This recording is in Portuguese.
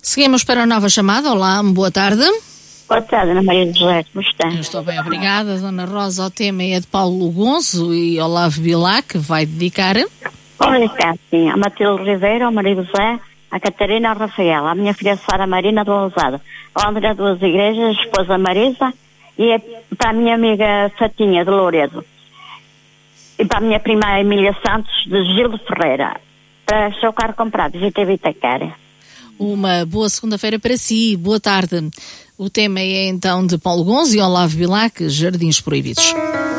Seguimos para a nova chamada. Olá, boa tarde. Boa tarde, Ana Maria José, como está? Eu estou bem, obrigada. Dona Rosa, o tema é de Paulo Gonzo e Olavo Bilac, que vai dedicar. Olha cá, sim, a Matilde Ribeiro, ao Maria José, a Catarina, ao Rafael, a minha filha Sara Marina do Lousada, ao André Duas Igrejas, a esposa Marisa, e para a minha amiga Fatinha de Louredo, e para a minha prima Emília Santos de Gil de Ferreira, para o seu carro comprado, Vita Vitacara. Uma boa segunda-feira para si, boa tarde. O tema é então de Paulo Gonzo e Olavo Bilac, Jardins Proibidos.